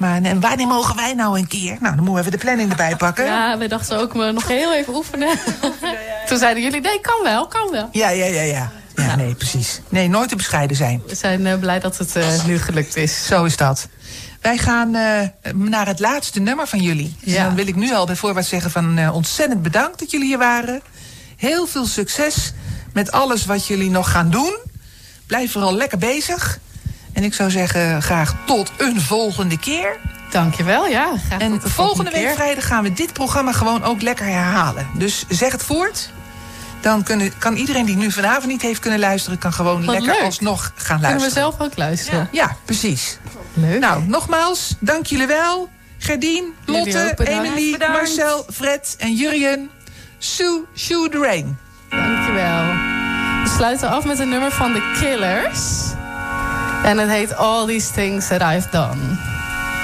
Maar en wanneer mogen wij nou een keer? Nou, dan moeten we even de planning erbij pakken. Ja, we dachten ook nog heel even oefenen. Toen zeiden jullie, nee, kan wel. Ja. Ja, nee, precies. Nee, nooit te bescheiden zijn. We zijn blij dat het nu gelukt is. Zo is dat. Wij gaan naar het laatste nummer van jullie. Ja. En dan wil ik nu al bij voorbaat zeggen van ontzettend bedankt dat jullie hier waren. Heel veel succes met alles wat jullie nog gaan doen. Blijf vooral lekker bezig. En ik zou zeggen, graag tot een volgende keer. Dankjewel, ja. Graag en tot de volgende week vrijdag gaan we dit programma gewoon ook lekker herhalen. Dus zeg het voort. Dan kan iedereen die nu vanavond niet heeft kunnen luisteren, kan gewoon wat lekker leuk. Alsnog gaan luisteren. Kunnen we zelf ook luisteren. Ja, precies. Leuk. Nou, nogmaals, dank jullie wel. Gerdien, Lotte, Emily, Marcel, Fred en Jurjen. Shoe the Rain. Dankjewel. We sluiten af met een nummer van The Killers. En het heet All These Things That I've Done.